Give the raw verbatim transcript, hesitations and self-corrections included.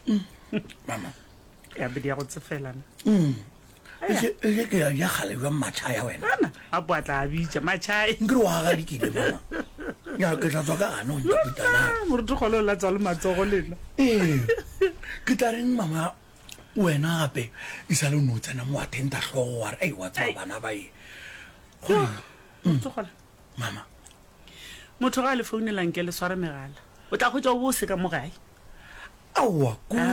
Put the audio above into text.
mama ya be dia go tsefelana mm e ke ya ya gale jwa matšha ya wena a botla a bitša matšhae nkre wa ga dikile mama ya ke tla tswa ka ano ntse pitana moruti gole la tswa le matsogo lena eh ke tla reng mama wena gape e sa le no tsena mo atenta hlogo wa re ei wa tswa bana ba e go moruti mama motho ga le founela nke le sware megala o tla go tswa o bo se ka mo gae awa